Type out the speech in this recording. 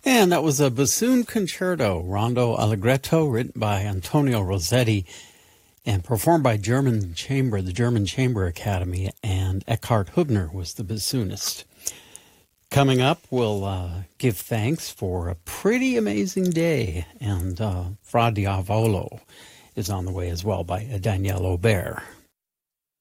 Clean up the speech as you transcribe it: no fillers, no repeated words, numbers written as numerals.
And that was a bassoon concerto, Rondo Allegretto, written by Antonio Rossetti and performed by the German Chamber Academy, and Eckhard Hubner was the bassoonist. Coming up, we'll give thanks for a pretty amazing day, and Fra Diavolo is on the way as well by Danielle Aubert.